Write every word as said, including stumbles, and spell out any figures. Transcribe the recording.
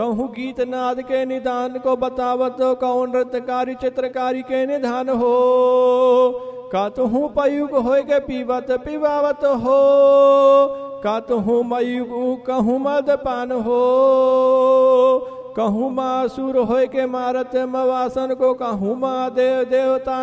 कहूँ गीत नाद के निदान को बतावत कहूँ नृत्यकारी चित्रकारी के निधान हो। कहूँ पयुग हो के पीवत पिवावत हो। कहूँ मयुग कहूँ मदपान हो। कहूँ माँ असुर हो के मारत मवासन को कहूँ माँ देव देवता